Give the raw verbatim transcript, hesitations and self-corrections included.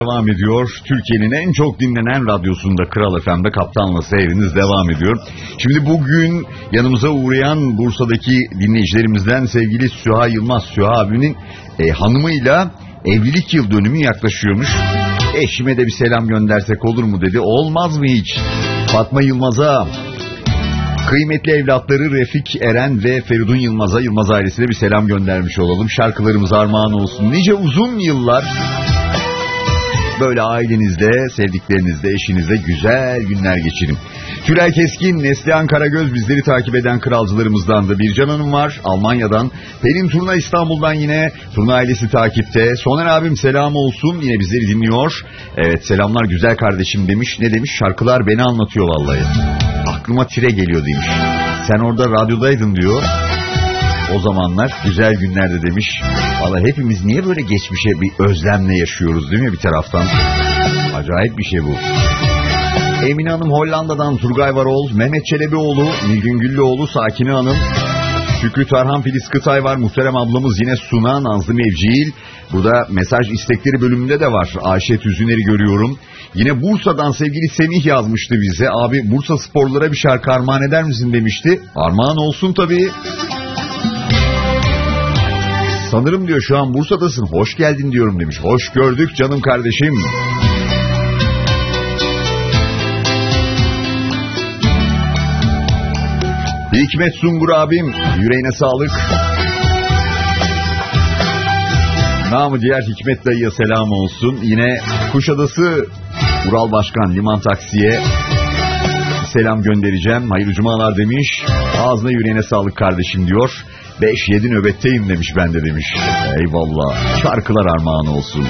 Devam ediyor. Türkiye'nin en çok dinlenen radyosunda Kral F M'de Kaptanla Seyriniz devam ediyor. Şimdi bugün yanımıza uğrayan Bursa'daki dinleyicilerimizden sevgili Süha Yılmaz. Süha abinin e, hanımıyla evlilik yıl dönümü yaklaşıyormuş. Eşime de bir selam göndersek olur mu dedi. Olmaz mı hiç? Fatma Yılmaz'a, kıymetli evlatları Refik Eren ve Feridun Yılmaz'a, Yılmaz ailesine bir selam göndermiş olalım. Şarkılarımız armağan olsun. Nice uzun yıllar böyle ailenizle, sevdiklerinizle, eşinizle güzel günler geçirin. Tülay Keskin, Neslihan Karagöz bizleri takip eden kralcılarımızdan da Bircan Hanım var. Almanya'dan. Pelin Turna İstanbul'dan yine. Turna ailesi takipte. Soner abim selam olsun. Yine bizleri dinliyor. Evet, selamlar güzel kardeşim demiş. Ne demiş? Şarkılar beni anlatıyor vallahi. Aklıma tire geliyor demiş. Sen orada radyodaydın diyor. O zamanlar güzel günlerde demiş. Valla hepimiz niye böyle geçmişe bir özlemle yaşıyoruz değil mi bir taraftan? Acayip bir şey bu. Emine Hanım Hollanda'dan, Turgay Varol, Mehmet Çelebioğlu, Nilgün Güllüoğlu, Sakine Hanım, Şükrü Tarhan, Filiz Kıtay var. Muhterem ablamız yine Suna, Nazlı Mevciil. Burada mesaj istekleri bölümünde de var. Ayşe Tüzüner'i görüyorum. Yine Bursa'dan sevgili Semih yazmıştı bize. Abi Bursa sporlara bir şarkı armağan eder misin demişti. Armağan olsun tabii. Sanırım diyor şu an Bursa'dasın. Hoş geldin diyorum demiş. Hoş gördük canım kardeşim. Hikmet Sungur abim, yüreğine sağlık. Namı diğer Hikmet dayıya selam olsun. Yine Kuşadası Ural Başkan Liman Taksi'ye selam göndereceğim. Hayırlı cumalar demiş. Ağzına yüreğine sağlık kardeşim diyor. beş yedi nöbetteyim demiş ben de demiş. Eyvallah. Şarkılar armağan olsun.